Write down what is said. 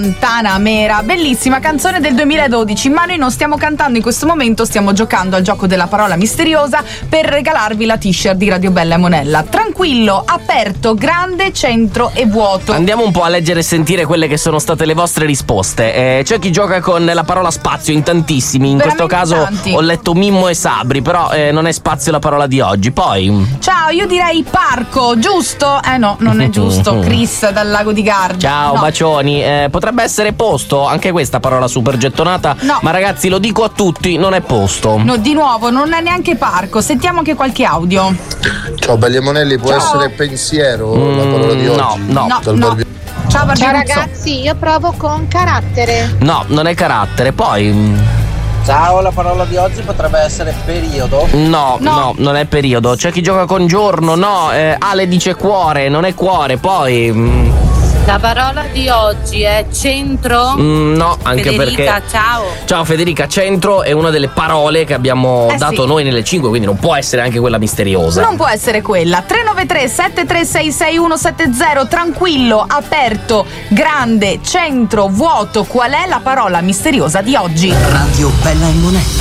Guantanamera, bellissima canzone del 2012, ma noi non stiamo cantando in questo momento, stiamo giocando al gioco della parola misteriosa per regalarvi la t-shirt di Radio Bella e Monella. Tranquillo, aperto, grande, centro e vuoto. Andiamo un po' a leggere e sentire quelle che sono state le vostre risposte. C'è chi gioca con la parola spazio in tantissimi, in Veramente questo caso tanti. ho letto Mimmo e Sabri, però non è spazio la parola di oggi. Poi Ciao, io direi parco, giusto? No, non è giusto. Chris dal Lago di Garda. ciao, No. bacioni. Potrebbe essere posto, anche questa parola super gettonata, No. ma ragazzi lo dico a tutti, non è posto. No, di nuovo, non è neanche parco. Sentiamo anche qualche audio. Ciao belli e monelli, può Ciao. essere pensiero la parola di no, oggi? no. No, Dal no. Barbi- Ciao, Barbiuzzo. Ciao ragazzi, io provo con carattere. No, non è carattere. Poi Ciao, la parola di oggi potrebbe essere periodo. no, No. non è periodo. C'è chi gioca con giorno, no. Ale dice cuore, non è cuore. Poi La parola di oggi è centro. no, anche Federica, perché ciao. Federica, centro è una delle parole che abbiamo dato sì. noi nelle 5, quindi non può essere anche quella misteriosa. Non può essere quella. 393 736 6170. Tranquillo, aperto, grande, centro, vuoto. Qual è la parola misteriosa di oggi? Radio Bella e Monella.